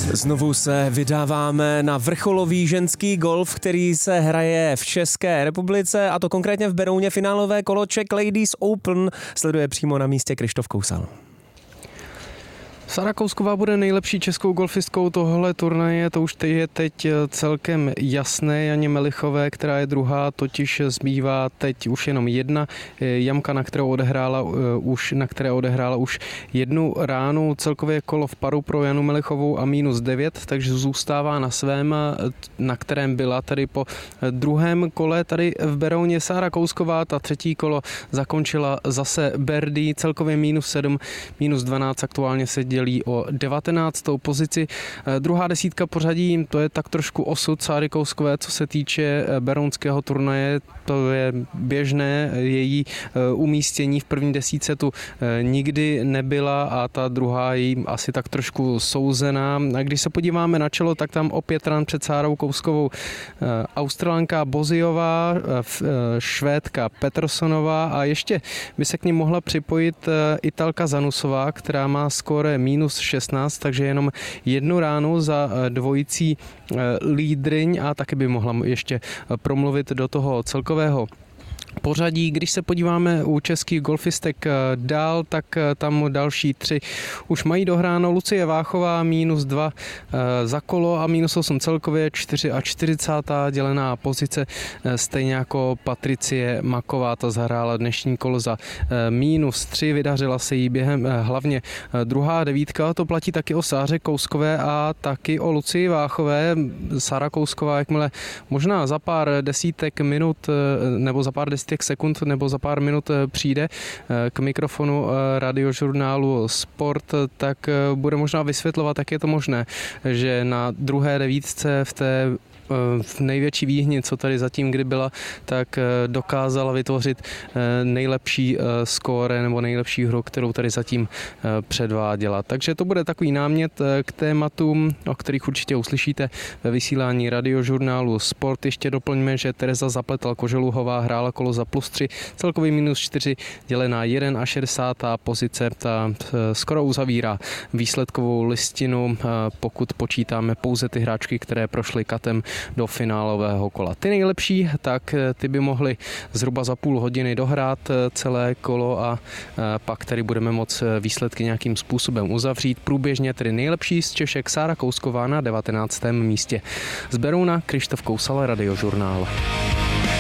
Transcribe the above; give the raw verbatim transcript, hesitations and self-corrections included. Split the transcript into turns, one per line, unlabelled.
Znovu se vydáváme na vrcholový ženský golf, který se hraje v České republice, a to konkrétně v Berouně. Finálové kolo Czech Ladies Open sleduje přímo na místě Kryštof Kousal.
Sára Kousková bude nejlepší českou golfistkou tohle turnaje, to už je teď celkem jasné. Janě Melichové, která je druhá, totiž zbývá teď už jenom jedna jamka, na kterou odehrála už, na které odehrála už jednu ránu. Celkově kolo v paru pro Janu Melichovou a minus devět, takže zůstává na svém, na kterém byla tady po druhém kole. Tady v Berouně Sára Kousková, ta třetí kolo zakončila zase birdie, celkově minus sedm, minus dvanáct, aktuálně se dělí o devatenáctou pozici. Druhá desítka pořadí, to je tak trošku osud Sáry Kouskové, co se týče berounského turnaje. To je běžné, její umístění v první desítce tu nikdy nebyla a ta druhá je asi tak trošku souzená. A když se podíváme na čelo, tak tam opět ran před Sárou Kouskovou Australanka Boziová, Švédka Petersonová a ještě by se k nim mohla připojit Italka Zanusová, která má skóre minus šestnáct, takže jenom jednu ránu za dvojicí lídryň a taky by mohla ještě promluvit do toho celkového pořadí. Když se podíváme u českých golfistek dál, tak tam další tři už mají dohráno. Lucie Váchová minus dva za kolo a minus osm celkově, čtyřicátá čtvrtá dělená pozice, stejně jako Patricie Maková, ta zahrála dnešní kolo za minus tři, vydařila se jí během hlavně druhá devítka. To platí taky o Sáře Kouskové a taky o Lucii Váchové. Sára Kousková, jakmile možná za pár desítek minut nebo za pár desítek sekund nebo za pár minut přijde k mikrofonu radiožurnálu Sport, tak bude možná vysvětlovat, jak je to možné, že na druhé devítce v té v největší výhni, co tady zatím kdy byla, tak dokázala vytvořit nejlepší skóre nebo nejlepší hru, kterou tady zatím předváděla. Takže to bude takový námět k tématům, o kterých určitě uslyšíte ve vysílání radiožurnálu Sport. Ještě doplňme, že Tereza Zapletal-Koželuhová hrála kolo za plus tři, celkový minus čtyři, dělená šedesátá jedna pozice. Ta skoro uzavírá výsledkovou listinu, pokud počítáme pouze ty hráčky, které prošly katem do finálového kola. Ty nejlepší, tak ty by mohly zhruba za půl hodiny dohrát celé kolo a pak tady budeme moct výsledky nějakým způsobem uzavřít. Průběžně tedy nejlepší z Češek Sára Kousková na devatenáctém místě. Z Berouna Kryštof Kousal, Radiožurnál.